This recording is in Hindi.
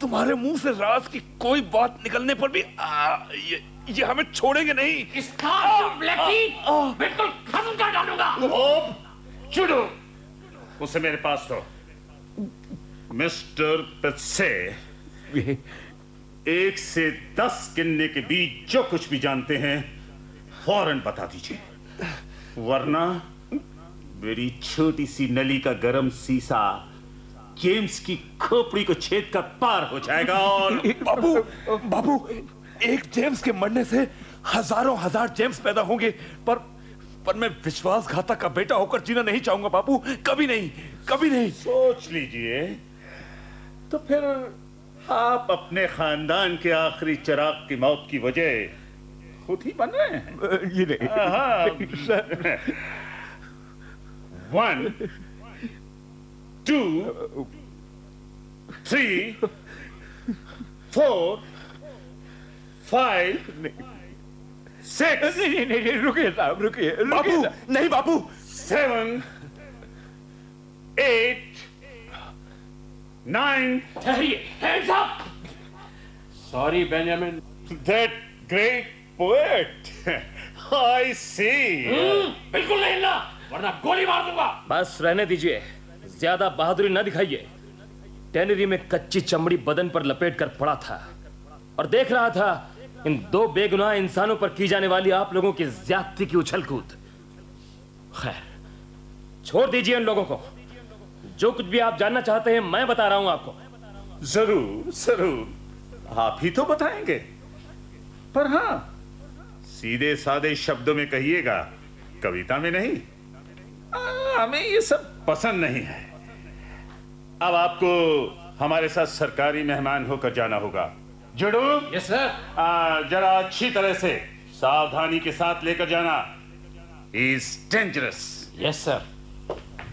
तुम्हारे मुंह से राज की कोई बात निकलने पर भी ये हमें छोड़ेंगे नहीं। बिल्कुल खत्म कर डालूंगा। छुड़ो उसे मेरे पास दो। मिस्टर पेत्से, 1 से 10 गिनने के बीच जो कुछ भी जानते हैं फौरन बता दीजिए, वरना मेरी छोटी सी नली का गरम सीसा जेम्स की खोपड़ी को छेद कर पार हो जाएगा। और बाबू, एक जेम्स के मरने से हजारों हजार जेम्स पैदा होंगे, पर मैं विश्वासघातक का बेटा होकर जीना नहीं चाहूंगा बाबू, कभी नहीं, कभी नहीं। सोच लीजिए, तो फिर आप अपने खानदान के आखिरी चिराग की मौत की वजह खुद ही बन रहे हैं। ये नहीं। 1 2 3 4 5 6। नहीं, रुकिए साहब, रुकिए बाबू, नहीं बाबू। 7 8 9। ठहरिए, hands up! Sorry, Benjamin. That great poet. I see. बिल्कुल नहीं हिलना, वरना गोली मार दूंगा। बस रहने दीजिए, ज्यादा बहादुरी न दिखाइए। टेनरी में कच्ची चमड़ी बदन पर लपेट कर पड़ा था और देख रहा था इन 2 बेगुनाह इंसानों पर की जाने वाली आप लोगों की ज्यादती की उछल कूद। खैर, छोड़ दीजिए इन लोगों को। जो कुछ भी आप जानना चाहते हैं मैं बता रहा हूं आपको। जरूर जरूर, आप ही तो बताएंगे, पर हां, सीधे सादे शब्दों में कहिएगा, कविता में नहीं। हमें ये सब पसंद नहीं है। अब आपको हमारे साथ सरकारी मेहमान होकर जाना होगा। जुड़ू, यस सर। जरा अच्छी तरह से सावधानी के साथ लेकर जाना। He is dangerous. Yes sir.